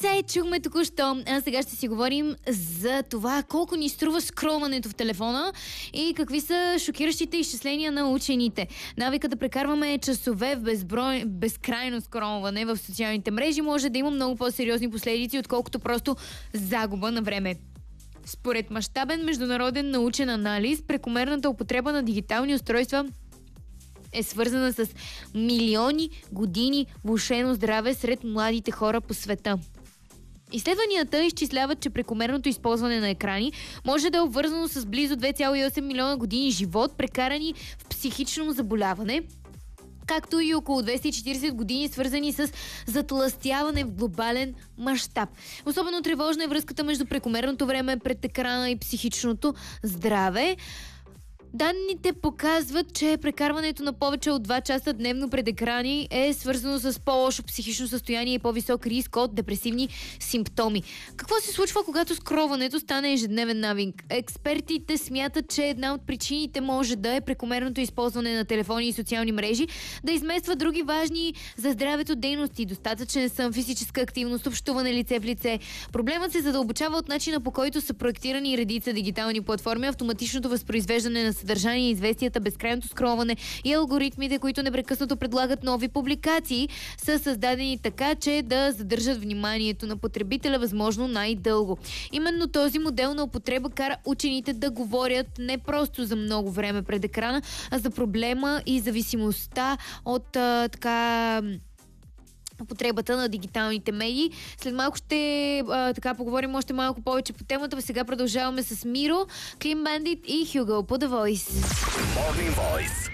Inside чухме току-що. А сега ще си говорим за това колко ни струва скролването в телефона и какви са шокиращите изчисления на учените. Навика да прекарваме часове в безкрайно скролване в социалните мрежи може да има много по-сериозни последици, отколкото просто загуба на време. Според мащабен международен научен анализ, прекомерната употреба на дигитални устройства е свързана с милиони години влошено здраве сред младите хора по света. Изследванията изчисляват, че прекомерното използване на екрани може да е обвързано с близо 2,8 милиона години живот, прекарани в психично заболяване, както и около 240 години свързани с затлъстяване в глобален мащаб. Особено тревожна е връзката между прекомерното време пред екрана и психичното здраве. Данните показват, че прекарването на повече от 2 часа дневно пред екрани е свързано с по-лошо психично състояние и по-висок риск от депресивни симптоми. Какво се случва, когато скролването стане ежедневен навик? Експертите смятат, че една от причините може да е прекомерното използване на телефони и социални мрежи, да измества други важни за здравето дейности, достатъчен сън, физическа активност, общуване лице в лице. Проблемът се задълбочава от начина, по който са проектирани редица дигитални платформи, автоматичното възпроизвеждане на съдържание, известията, безкрайното скролване и алгоритмите, които непрекъснато предлагат нови публикации, са създадени така, че да задържат вниманието на потребителя възможно най-дълго. Именно този модел на употреба кара учените да говорят не просто за много време пред екрана, а за проблема и зависимостта от употребата на дигиталните медии. След малко ще поговорим още малко повече по темата. Сега продължаваме с Миро, Clean Bandit и Hugo по The Voice. Morning Voice.